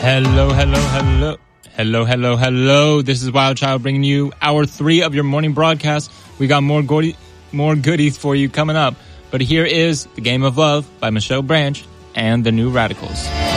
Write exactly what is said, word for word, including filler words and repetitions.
Hello, hello, hello. Hello, hello, hello. This is Wild Child bringing you hour three of your morning broadcast. We got more goodie, more goodies for you coming up. But here is The Game of Love by Michelle Branch and the New Radicals.